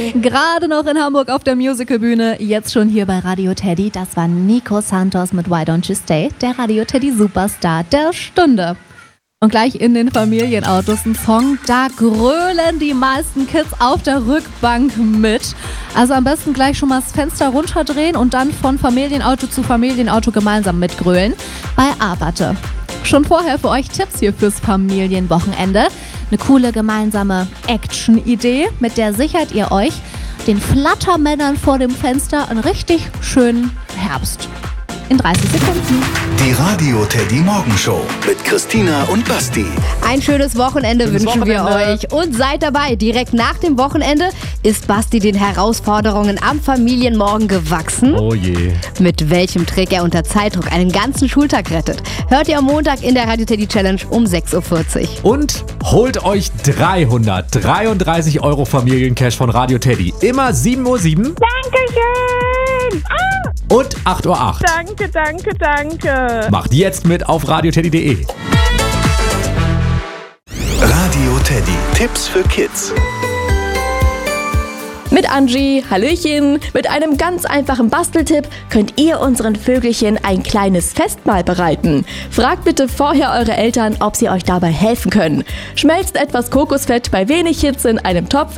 Gerade noch in Hamburg auf der Musicalbühne, jetzt schon hier bei Radio Teddy. Das war Nico Santos mit Why Don't You Stay, der Radio Teddy Superstar der Stunde. Und gleich in den Familienautos ein Song, da grölen die meisten Kids auf der Rückbank mit. Also am besten gleich schon mal das Fenster runterdrehen und dann von Familienauto zu Familienauto gemeinsam mitgrölen bei Abate. Schon vorher für euch Tipps hier fürs Familienwochenende. Eine coole gemeinsame Action-Idee, mit der sichert ihr euch den Flattermännern vor dem Fenster einen richtig schönen Herbst. In 30 Sekunden. Die Radio Teddy Morgenshow mit Christina und Basti. Ein schönes Wochenende wünschen wir euch. Und seid dabei. Direkt nach dem Wochenende ist Basti den Herausforderungen am Familienmorgen gewachsen. Oh je. Mit welchem Trick er unter Zeitdruck einen ganzen Schultag rettet, hört ihr am Montag in der Radio Teddy Challenge um 6.40 Uhr. Und holt euch 333 € Familiencash von Radio Teddy. Immer 7.07 Uhr. Dankeschön! Und 8.08 Uhr. Danke. Macht jetzt mit auf radioteddy.de. Radio Teddy. Tipps für Kids. Mit Angie, Hallöchen. Mit einem ganz einfachen Basteltipp könnt ihr unseren Vögelchen ein kleines Festmahl bereiten. Fragt bitte vorher eure Eltern, ob sie euch dabei helfen können. Schmelzt etwas Kokosfett bei wenig Hitze in einem Topf,